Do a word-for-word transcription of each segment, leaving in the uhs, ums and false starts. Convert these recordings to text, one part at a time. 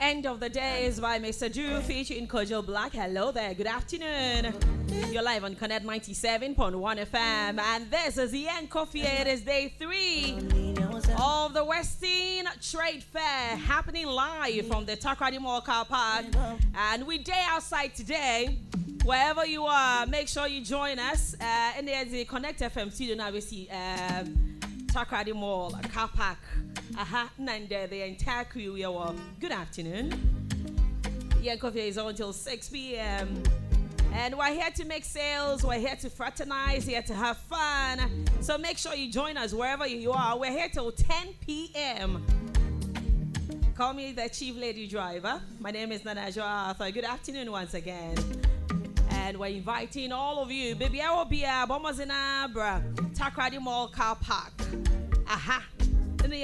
End of the Days by Mister Drew featuring Kojo Black. Hello there, good afternoon. You're live on Connect ninety-seven point one F M, and this is Ian Coffee. It is day three of the Western Trade Fair happening live from the Takoradi Mall car park. And we day outside today. Wherever you are, make sure you join us. Uh, and there's the Connect F M studio now. We see uh, Takoradi Mall car park. Aha, and uh, the entire crew. We are good afternoon. Ian Coffee is on until six p m And we're here to make sales. We're here to fraternize. Here to have fun. So make sure you join us wherever you are. We're here till ten p m Call me the Chief Lady Driver. My name is Nana Joa Arthur. Good afternoon once again. And we're inviting all of you. Baby, I will be a Bomazina Bra Takoradi Mall car park. Aha. Maybe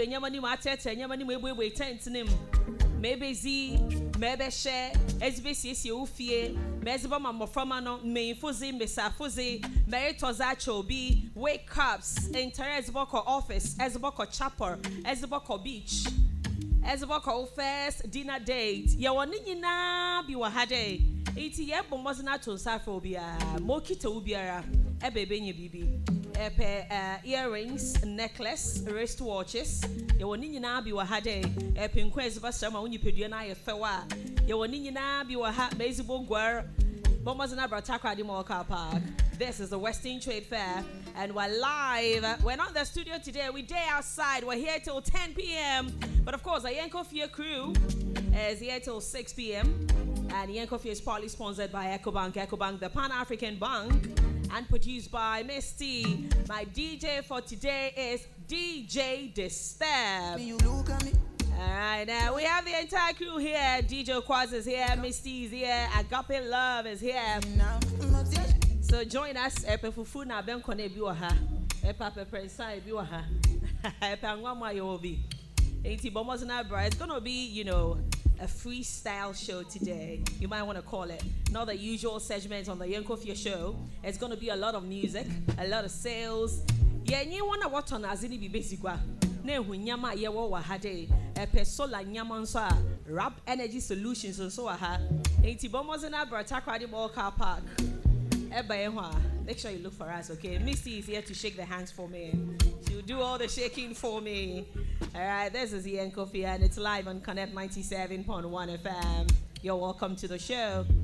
Z, maybe share, S B C S U Fie, Mesba Mamofamano, May Fuzi, Mesa Fuzi, Mary Tozacho B, Wake Ups, entire Ezboko office, Ezboko chapel, Ezboko beach, Ezboko first dinner date. Yawanina Biwahade, eighty year Bomazina to Safobia, Mokito Ubiara, Ebebe Bibi. Epe uh, earrings, necklace, wristwatches. You want to know be what had a pin quest of summer when you put your eye fewa. You want to know be what had baseball guer. Bombers and Abra Takoradi Mall car park. This is the Western Trade Fair, and we're live. We're not in the studio today. We're day outside. We're here till ten p m But of course, the Ian Coffee crew is here till six p m And Ian Coffee is partly sponsored by EcoBank. EcoBank, the Pan-African Bank. And produced by Misty. My D J for today is D J Disturb. Alright, now we have the entire crew here. D J Quaz is here, Misty is here, Agape Love is here. So join us. Epe fufu na ben kone biwaha. Epe pepe inside biwaha. Epe angwama yobi. Ain't Bomos and Abra. It's gonna be, you know, a freestyle show today. You might want to call it. Not the usual segment on the Ian Coffee show. It's going to be a lot of music, a lot of sales. Yeah, you want to watch on Azini be basic. Ne hunyama ye wo wahade. Epe sola nyama nso Rap Energy Solutions nso aha. Enti Bomos and Abra Takoradi Mall car park. Make sure you look for us, okay? Missy is here to shake the hands for me. She'll do all the shaking for me. All right, this is Ian Coffee, and it's live on Connect ninety-seven point one F M. You're welcome to the show.